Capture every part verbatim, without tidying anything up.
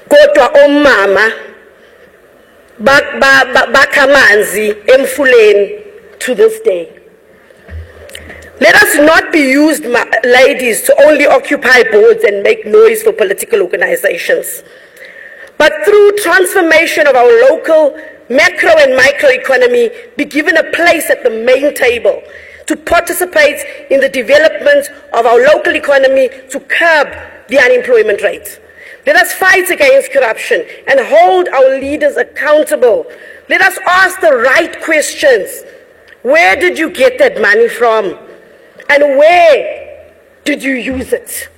kodwa omama bakha amanzi emfuleni to this day. Let us not be used, ladies, to only occupy boards and make noise for political organizations, but through transformation of our local macro and micro economy, be given a place at the main table to participate in the development of our local economy to curb the unemployment rate. Let us fight against corruption and hold our leaders accountable. Let us ask the right questions. Where did you get that money from? And where did you use it?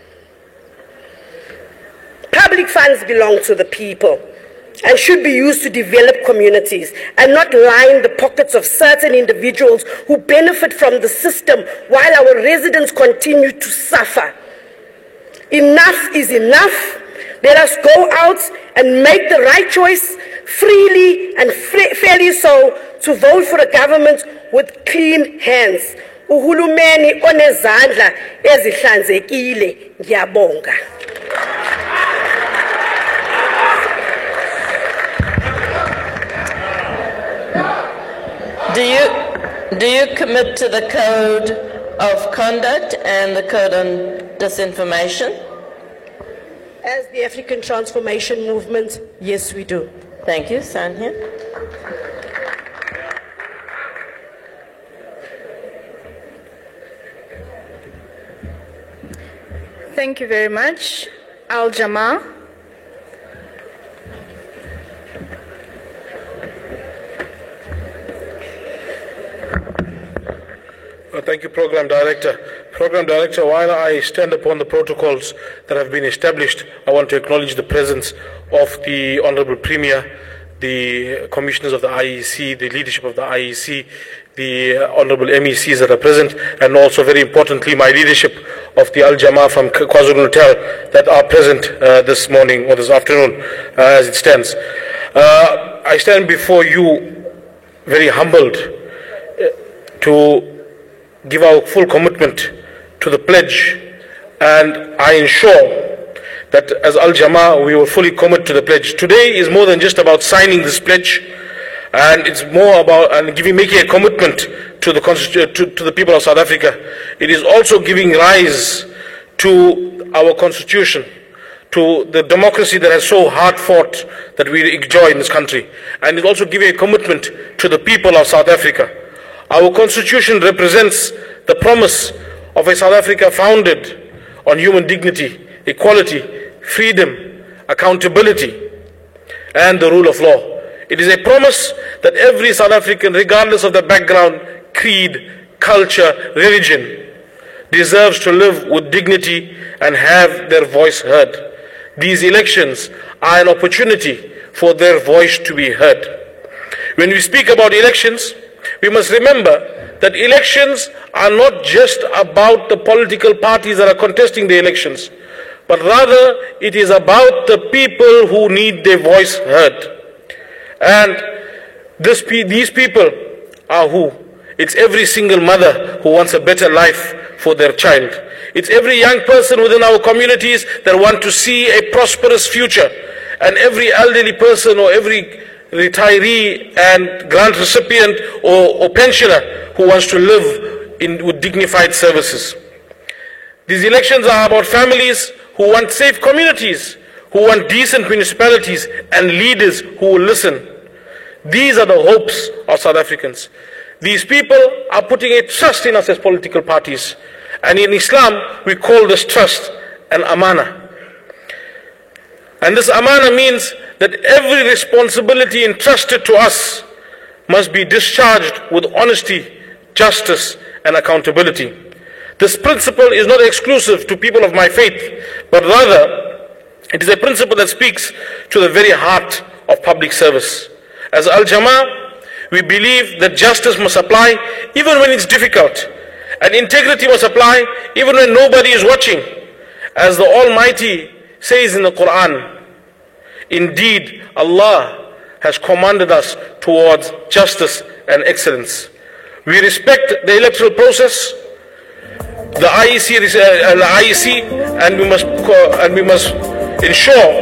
Public funds belong to the people and should be used to develop communities and not line the pockets of certain individuals who benefit from the system while our residents continue to suffer. Enough is enough. Let us go out and make the right choice, freely and fairly so, to vote for a government with clean hands. Uhulumeni onezandla ezihlanzekile, ngiyabonga. Do you, do you commit to the code of conduct and the code on disinformation? As the African Transformation Movement, yes, we do. Thank you. Stand here. Thank you very much. Al Jamaa. Uh, thank you, Program Director. Program Director, while I stand upon the protocols that have been established, I want to acknowledge the presence of the Honorable Premier, the Commissioners of the I E C, the leadership of the I E C, the uh, Honorable M E Cs that are present, and also very importantly my leadership of the Al Jamaa from KwaZulu-Natal that are present uh, this morning or this afternoon uh, as it stands. Uh, I stand before you very humbled uh, to give our full commitment to the pledge, and I ensure that as Al Jamaa we will fully commit to the pledge. Today is more than just about signing this pledge, and it's more about and giving, making a commitment to the to, to the people of South Africa. It is also giving rise to our constitution, to the democracy that has so hard fought that we enjoy in this country, and it's also giving a commitment to the people of South Africa. Our constitution represents the promise of a South Africa founded on human dignity, equality, freedom, accountability, and the rule of law. It is a promise that every South African, regardless of their background, creed, culture, religion, deserves to live with dignity and have their voice heard. These elections are an opportunity for their voice to be heard. When we speak about elections, we must remember that elections are not just about the political parties that are contesting the elections, but rather it is about the people who need their voice heard. And this, these people are who? It's every single mother who wants a better life for their child. It's every young person within our communities that want to see a prosperous future, and every elderly person or every retiree and grant recipient or, or pensioner who wants to live in, with dignified services. These elections are about families who want safe communities, who want decent municipalities, and leaders who will listen. These are the hopes of South Africans. These people are putting a trust in us as political parties, and in Islam we call this trust an amana. And this amana means that every responsibility entrusted to us must be discharged with honesty, justice, and accountability. This principle is not exclusive to people of my faith, but rather it is a principle that speaks to the very heart of public service. As Al Jamaa, we believe that justice must apply even when it's difficult, and integrity must apply even when nobody is watching. As the Almighty says in the Quran, indeed, Allah has commanded us towards justice and excellence. We respect the electoral process, the I E C, uh, the I E C, and we must, uh, and we must ensure